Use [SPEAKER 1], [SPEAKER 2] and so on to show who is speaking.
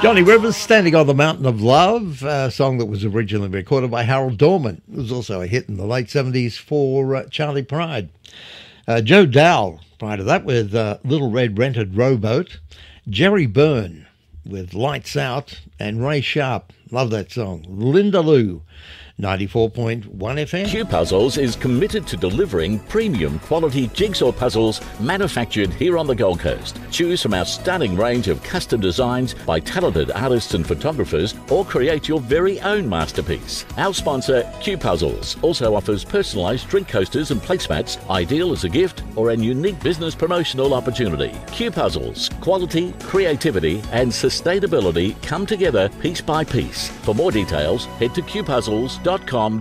[SPEAKER 1] Johnny Rivers, Standing on the Mountain of Love, a song that was originally recorded by Harold Dorman. It was also a hit in the late 70s for Charlie Pride. Joe Dowell, prior to that, with Little Red Rented Rowboat. Jerry Byrne with Lights Out, and Ray Sharp. Love that song. Linda Lou, 94.1 FM.
[SPEAKER 2] Q Puzzles is committed to delivering premium quality jigsaw puzzles manufactured here on the Gold Coast. Choose from our stunning range of custom designs by talented artists and photographers, or create your very own masterpiece. Our sponsor, Q Puzzles, also offers personalised drink coasters and placemats, ideal as a gift or a unique business promotional opportunity. Q Puzzles, quality, creativity and sustainability come together piece by piece. For more details, head to qpuzzles.com.au.